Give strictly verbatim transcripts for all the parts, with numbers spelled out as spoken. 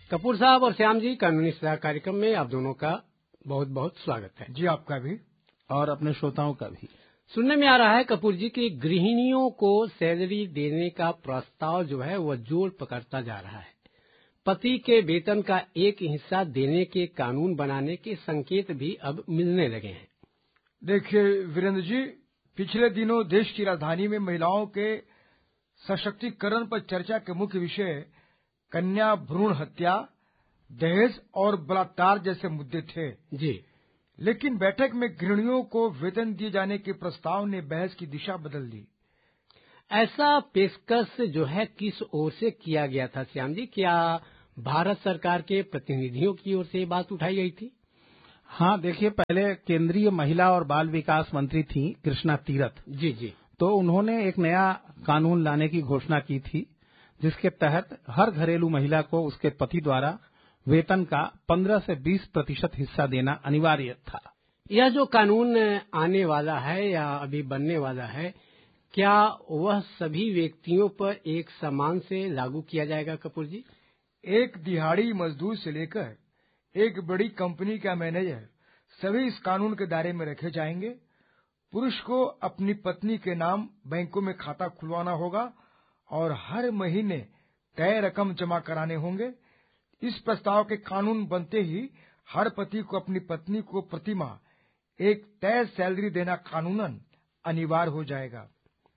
कपूर साहब और श्याम जी, कानूनी सलाह कार्यक्रम में आप दोनों का बहुत बहुत स्वागत है। जी, आपका भी और अपने श्रोताओं का भी। सुनने में आ रहा है कपूर जी की गृहिणियों को सैलरी देने का प्रस्ताव जो है वह जोर पकड़ता जा रहा है। पति के वेतन का एक हिस्सा देने के कानून बनाने के संकेत भी अब मिलने लगे हैं। देखिए वीरेंद्र जी, पिछले दिनों देश की राजधानी में महिलाओं के सशक्तिकरण पर चर्चा के मुख्य विषय कन्या भ्रूण हत्या, दहेज और बलात्कार जैसे मुद्दे थे। जी, लेकिन बैठक में गृहिणियों को वेतन दिए जाने के प्रस्ताव ने बहस की दिशा बदल दी। ऐसा पेशकश जो है किस ओर से किया गया था श्याम जी? क्या भारत सरकार के प्रतिनिधियों की ओर से बात उठाई गई थी? हाँ, देखिए, पहले केंद्रीय महिला और बाल विकास मंत्री थी कृष्णा तीरथ जी जी तो उन्होंने एक नया कानून लाने की घोषणा की थी, जिसके तहत हर घरेलू महिला को उसके पति द्वारा वेतन का पंद्रह से बीस प्रतिशत हिस्सा देना अनिवार्य था। यह जो कानून आने वाला है या अभी बनने वाला है, क्या वह सभी व्यक्तियों पर एक समान से लागू किया जाएगा कपूर जी? एक दिहाड़ी मजदूर से लेकर एक बड़ी कंपनी का मैनेजर सभी इस कानून के दायरे में रखे जाएंगे। पुरुष को अपनी पत्नी के नाम बैंकों में खाता खुलवाना होगा और हर महीने तय रकम जमा कराने होंगे। इस प्रस्ताव के कानून बनते ही हर पति को अपनी पत्नी को प्रतिमाह एक तय सैलरी देना कानूनन अनिवार्य हो जाएगा।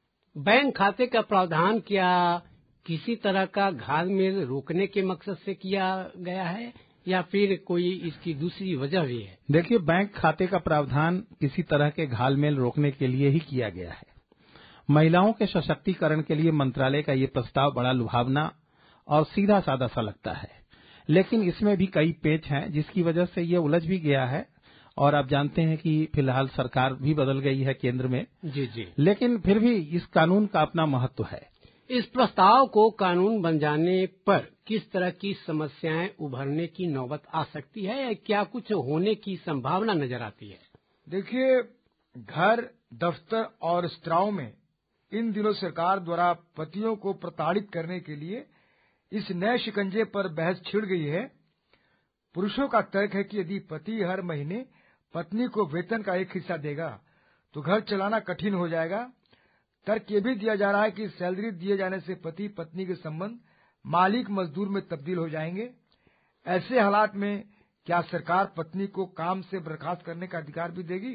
बैंक खाते का प्रावधान क्या किसी तरह का घालमेल रोकने के मकसद से किया गया है या फिर कोई इसकी दूसरी वजह भी है? देखिए, बैंक खाते का प्रावधान किसी तरह के घालमेल रोकने के लिए ही किया गया है। महिलाओं के सशक्तिकरण के लिए मंत्रालय का ये प्रस्ताव बड़ा लुभावना और सीधा साधा सा लगता है, लेकिन इसमें भी कई पेच हैं, जिसकी वजह से ये उलझ भी गया है। और आप जानते हैं कि फिलहाल सरकार भी बदल गई है केंद्र में। जी जी लेकिन फिर भी इस कानून का अपना महत्व है। इस प्रस्ताव को कानून बन जाने पर किस तरह की समस्याएं उभरने की नौबत आ सकती है या क्या कुछ होने की संभावना नजर आती है? देखिए, घर, दफ्तर और रेस्तराओं में इन दिनों सरकार द्वारा पतियों को प्रताड़ित करने के लिए इस नए शिकंजे पर बहस छिड़ गई है। पुरुषों का तर्क है कि यदि पति हर महीने पत्नी को वेतन का एक हिस्सा देगा तो घर चलाना कठिन हो जाएगा। तर्क ये भी दिया जा रहा है कि सैलरी दिए जाने से पति पत्नी के संबंध मालिक मजदूर में तब्दील हो जाएंगे। ऐसे हालात में क्या सरकार पत्नी को काम से बर्खास्त करने का अधिकार भी देगी?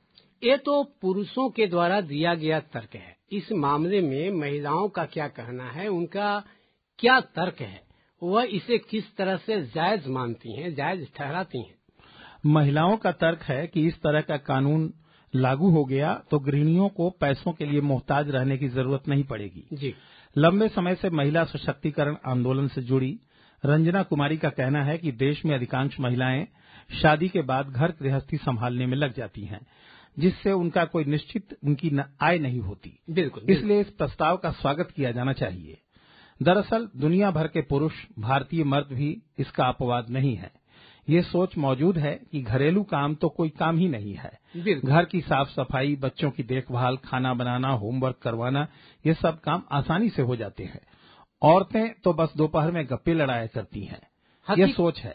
ये तो पुरुषों के द्वारा दिया गया तर्क है। इस मामले में महिलाओं का क्या कहना है, उनका क्या तर्क है, वह इसे किस तरह से जायज मानती हैं, जायज ठहराती हैं? महिलाओं का तर्क है कि इस तरह का कानून लागू हो गया तो गृहिणियों को पैसों के लिए मोहताज रहने की जरूरत नहीं पड़ेगी। जी, लंबे समय से महिला सशक्तिकरण आंदोलन से जुड़ी रंजना कुमारी का कहना है कि देश में अधिकांश महिलाएं शादी के बाद घर गृहस्थी संभालने में लग जाती हैं, जिससे उनका कोई निश्चित उनकी आय नहीं होती। बिल्कुल, इसलिए इस प्रस्ताव का स्वागत किया जाना चाहिए। दरअसल दुनिया भर के पुरुष, भारतीय मर्द भी इसका अपवाद नहीं है। ये सोच मौजूद है कि घरेलू काम तो कोई काम ही नहीं है। घर की साफ सफाई, बच्चों की देखभाल, खाना बनाना, होमवर्क करवाना, ये सब काम आसानी से हो जाते हैं। औरतें तो बस दोपहर में गप्पे लड़ाया करती हैं। यह सोच है।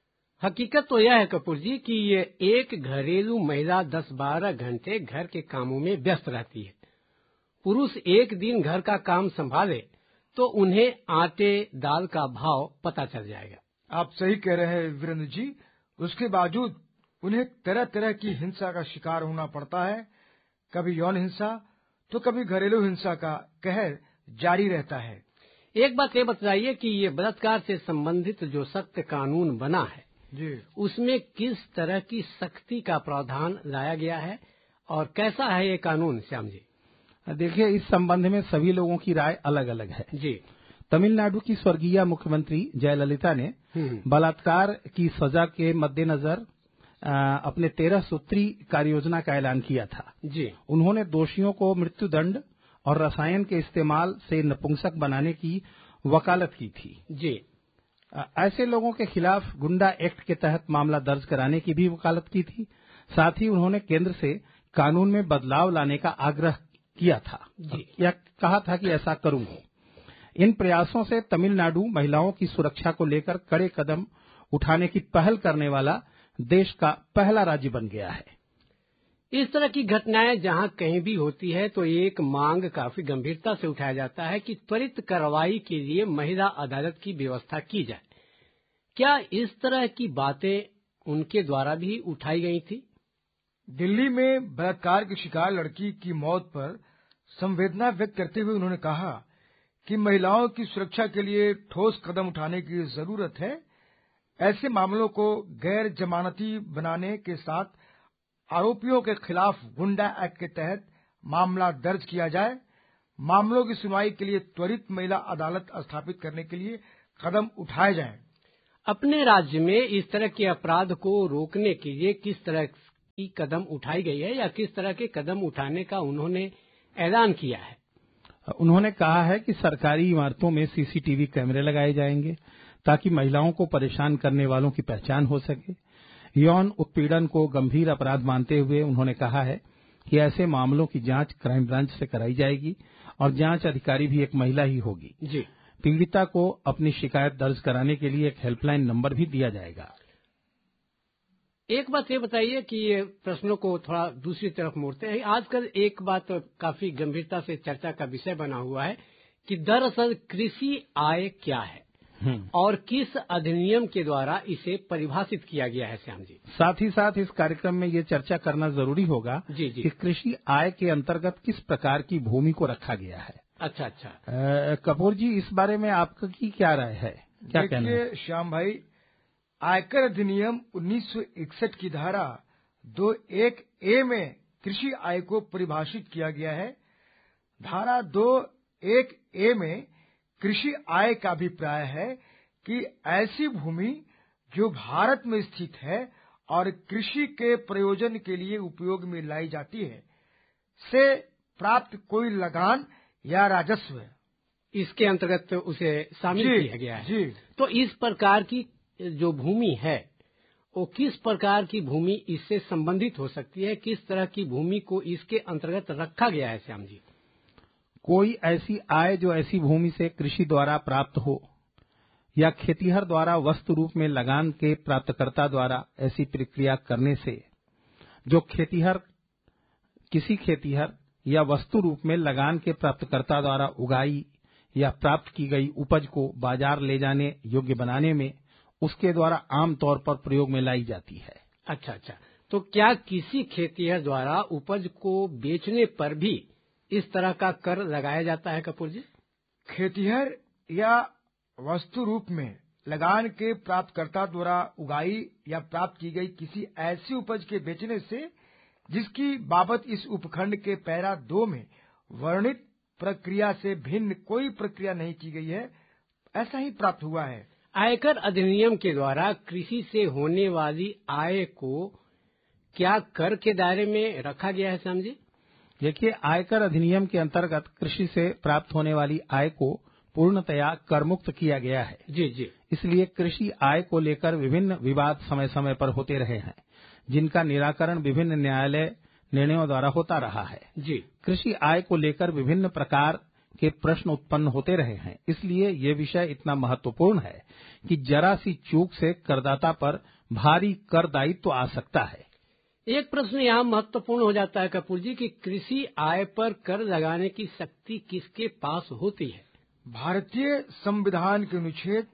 हकीकत तो यह है कपूर जी कि ये एक घरेलू महिला दस बारह घंटे घर के कामों में व्यस्त रहती है। पुरुष एक दिन घर का काम संभाले तो उन्हें आटे दाल का भाव पता चल जाएगा। आप सही कह रहे हैं वीरेंद्र जी। उसके बावजूद उन्हें तरह तरह की हिंसा का शिकार होना पड़ता है। कभी यौन हिंसा तो कभी घरेलू हिंसा का कहर जारी रहता है। एक बात ये बताइए कि ये बलात्कार से संबंधित जो सख्त कानून बना है जी, उसमें किस तरह की सख्ती का प्रावधान लाया गया है और कैसा है ये कानून श्याम जी? देखिए, इस संबंध में सभी लोगों की राय अलग अलग है। जी, तमिलनाडु की स्वर्गीय मुख्यमंत्री जयललिता ने बलात्कार की सजा के मद्देनजर अपने तेरह सूत्री कार्य योजना का ऐलान किया था। जी, उन्होंने दोषियों को मृत्युदंड और रसायन के इस्तेमाल से नपुंसक बनाने की वकालत की थी। जी, ऐसे लोगों के खिलाफ गुंडा एक्ट के तहत मामला दर्ज कराने की भी वकालत की थी। साथ ही उन्होंने केंद्र से कानून में बदलाव लाने का आग्रह किया था, या कहा था कि ऐसा करूंगा। इन प्रयासों से तमिलनाडु महिलाओं की सुरक्षा को लेकर कड़े कदम उठाने की पहल करने वाला देश का पहला राज्य बन गया है। इस तरह की घटनाएं जहां कहीं भी होती है तो एक मांग काफी गंभीरता से उठाया जाता है कि त्वरित कार्रवाई के लिए महिला अदालत की व्यवस्था की जाए। क्या इस तरह की बातें उनके द्वारा भी उठाई गई थी? दिल्ली में बलात्कार की शिकार लड़की की मौत पर संवेदना व्यक्त करते हुए उन्होंने कहा कि महिलाओं की सुरक्षा के लिए ठोस कदम उठाने की जरूरत है। ऐसे मामलों को गैर जमानती बनाने के साथ आरोपियों के खिलाफ गुंडा एक्ट के तहत मामला दर्ज किया जाए। मामलों की सुनवाई के लिए त्वरित महिला अदालत स्थापित करने के लिए कदम उठाए जाएं। अपने राज्य में इस तरह के अपराध को रोकने के लिए किस तरह की कदम उठाई गई है या किस तरह के कदम उठाने का उन्होंने ऐलान किया है? उन्होंने कहा है कि सरकारी इमारतों में सीसीटीवी कैमरे लगाए जाएंगे ताकि महिलाओं को परेशान करने वालों की पहचान हो सके। यौन उत्पीड़न को गंभीर अपराध मानते हुए उन्होंने कहा है कि ऐसे मामलों की जांच क्राइम ब्रांच से कराई जाएगी और जांच अधिकारी भी एक महिला ही होगी। जी। पीड़िता को अपनी शिकायत दर्ज कराने के लिए एक हेल्पलाइन नंबर भी दिया जाएगा। एक बात ये बताइए कि ये प्रश्नों को थोड़ा दूसरी तरफ मोड़ते हैं। आजकल एक बात काफी गंभीरता से चर्चा का विषय बना हुआ है कि दरअसल कृषि आय क्या है और किस अधिनियम के द्वारा इसे परिभाषित किया गया है। श्याम जी, साथ ही साथ इस कार्यक्रम में ये चर्चा करना जरूरी होगा जी जी। कि कृषि आय के अंतर्गत किस प्रकार की भूमि को रखा गया है। अच्छा अच्छा। आ, कपूर जी, इस बारे में आपकी क्या राय है, क्या कहना है? श्याम भाई, आयकर अधिनियम उन्नीस सौ इकसठ की धारा दो एक ए में कृषि आय को परिभाषित किया गया है। धारा दो एक ए में कृषि आय का अभिप्राय है कि ऐसी भूमि जो भारत में स्थित है और कृषि के प्रयोजन के लिए उपयोग में लाई जाती है से प्राप्त कोई लगान या राजस्व, इसके अंतर्गत उसे शामिल किया गया है। जी। तो इस प्रकार की जो भूमि है वो किस प्रकार की भूमि इससे संबंधित हो सकती है? किस तरह की भूमि को इसके अंतर्गत रखा गया है? श्याम जी, कोई ऐसी आय जो ऐसी भूमि से कृषि द्वारा प्राप्त हो या खेतीहर द्वारा वस्तु रूप में लगान के प्राप्तकर्ता द्वारा ऐसी प्रक्रिया करने से जो खेतीहर किसी खेतीहर या वस्तु रूप में लगान के प्राप्तकर्ता द्वारा उगाई या प्राप्त की गई उपज को बाजार ले जाने योग्य बनाने में उसके द्वारा आम तौर पर प्रयोग में लाई जाती है। अच्छा अच्छा। तो क्या किसी खेतीहर द्वारा उपज को बेचने पर भी इस तरह का कर लगाया जाता है कपूर जी? खेतीहर या वस्तु रूप में लगान के प्राप्तकर्ता द्वारा उगाई या प्राप्त की गई किसी ऐसी उपज के बेचने से जिसकी बाबत इस उपखंड के पैरा दो में वर्णित प्रक्रिया से भिन्न कोई प्रक्रिया नहीं की गई है, ऐसा ही प्राप्त हुआ है। आयकर अधिनियम के द्वारा कृषि से होने वाली आय को क्या कर के दायरे में रखा गया है? समझे, देखिए, आयकर अधिनियम के अंतर्गत कृषि से प्राप्त होने वाली आय को पूर्णतया कर मुक्त किया गया है। जी जी। इसलिए कृषि आय को लेकर विभिन्न विवाद समय समय पर होते रहे हैं, जिनका निराकरण विभिन्न न्यायालय निर्णयों द्वारा होता रहा है। जी। कृषि आय को लेकर विभिन्न प्रकार के प्रश्न उत्पन्न होते रहे हैं। इसलिए ये विषय इतना महत्वपूर्ण है कि जरा सी चूक से करदाता पर भारी कर दायित्व आ सकता है। एक प्रश्न यहाँ महत्वपूर्ण हो जाता है कपूर जी कि कृषि आय पर कर लगाने की शक्ति किसके पास होती है? भारतीय संविधान के अनुच्छेद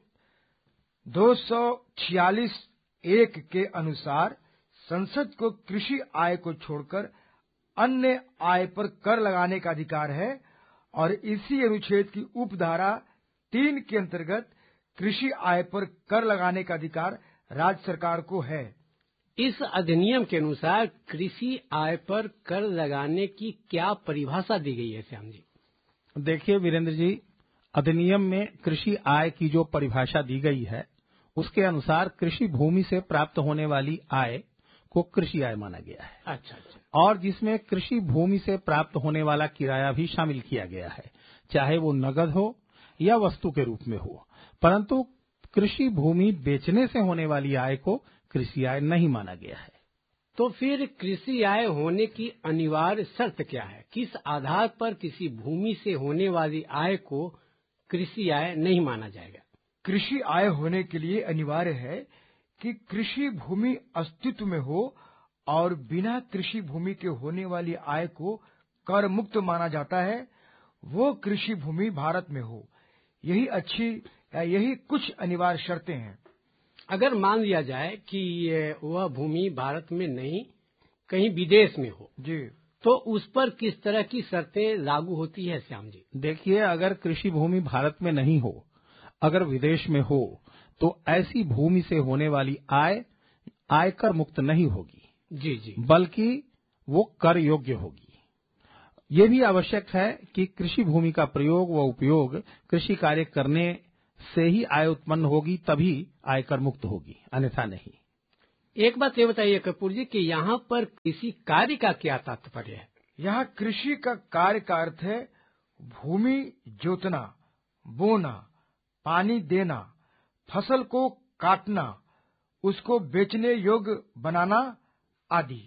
दो सौ छियालीस एक के अनुसार संसद को कृषि आय को छोड़कर अन्य आय पर कर लगाने का अधिकार है और इसी अनुच्छेद की उपधारा तीन के अंतर्गत कृषि आय पर कर लगाने का अधिकार राज्य सरकार को है। इस अधिनियम के अनुसार कृषि आय पर कर लगाने की क्या परिभाषा दी गई है? श्याम जी, देखिए वीरेंद्र जी, अधिनियम में कृषि आय की जो परिभाषा दी गई है उसके अनुसार कृषि भूमि से प्राप्त होने वाली आय को कृषि आय माना गया है। अच्छा अच्छा। और जिसमें कृषि भूमि से प्राप्त होने वाला किराया भी शामिल किया गया है, चाहे वो नगद हो या वस्तु के रूप में हो, परंतु कृषि भूमि बेचने से होने वाली आय को कृषि आय नहीं माना गया है। तो फिर कृषि आय होने की अनिवार्य शर्त क्या है? किस आधार पर किसी भूमि से होने वाली आय को कृषि आय नहीं माना जाएगा। कृषि आय होने के लिए अनिवार्य है कि कृषि भूमि अस्तित्व में हो और बिना कृषि भूमि के होने वाली आय को कर मुक्त माना जाता है, वो कृषि भूमि भारत में हो। यही अच्छी या यही कुछ अनिवार्य शर्तें हैं। अगर मान लिया जाए कि वह भूमि भारत में नहीं कहीं विदेश में हो जी, तो उस पर किस तरह की शर्तें लागू होती है श्याम जी? देखिए, अगर कृषि भूमि भारत में नहीं हो, अगर विदेश में हो, तो ऐसी भूमि से होने वाली आय आयकर मुक्त नहीं होगी। जी जी, बल्कि वो कर योग्य होगी। ये भी आवश्यक है कि कृषि भूमि का प्रयोग व उपयोग कृषि कार्य करने से ही आय उत्पन्न होगी, तभी आयकर मुक्त होगी, अन्यथा नहीं। एक बात ये बताइए कपूर जी कि यहाँ पर कृषि कार्य का क्या तात्पर्य है? यहाँ कृषि का कार्य का अर्थ है भूमि जोतना, बोना, पानी देना, फसल को काटना, उसको बेचने योग्य बनाना आदि।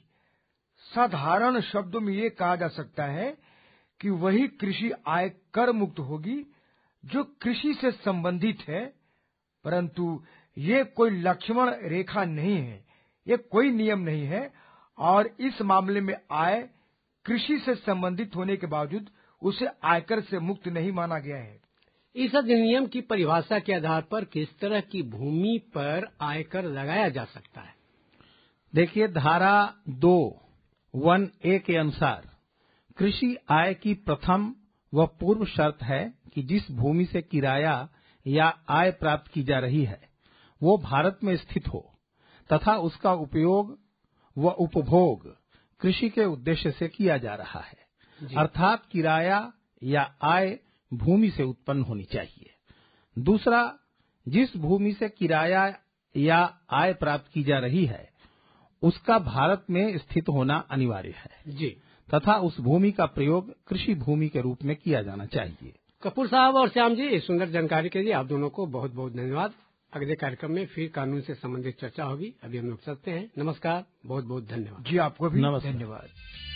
साधारण शब्दों में ये कहा जा सकता है कि वही कृषि आय कर मुक्त होगी जो कृषि से संबंधित है, परंतु ये कोई लक्ष्मण रेखा नहीं है, ये कोई नियम नहीं है, और इस मामले में आय कृषि से संबंधित होने के बावजूद उसे आयकर से मुक्त नहीं माना गया है। इस अधिनियम की परिभाषा के आधार पर किस तरह की भूमि पर आयकर लगाया जा सकता है? देखिए, धारा दो वन ए के अनुसार कृषि आय की प्रथम व पूर्व शर्त है कि जिस भूमि से किराया या आय प्राप्त की जा रही है वो भारत में स्थित हो तथा उसका उपयोग व उपभोग कृषि के उद्देश्य से किया जा रहा है, अर्थात किराया या आय भूमि से उत्पन्न होनी चाहिए। दूसरा, जिस भूमि से किराया या आय प्राप्त की जा रही है उसका भारत में स्थित होना अनिवार्य है जी, तथा उस भूमि का प्रयोग कृषि भूमि के रूप में किया जाना चाहिए। कपूर साहब और श्याम जी, इस सुंदर जानकारी के लिए आप दोनों को बहुत बहुत धन्यवाद। अगले कार्यक्रम में फिर कानून से संबंधित चर्चा होगी। अभी हम लोग चलते हैं। नमस्कार, बहुत बहुत धन्यवाद। जी, आपको भी नमस्कार। धन्यवाद।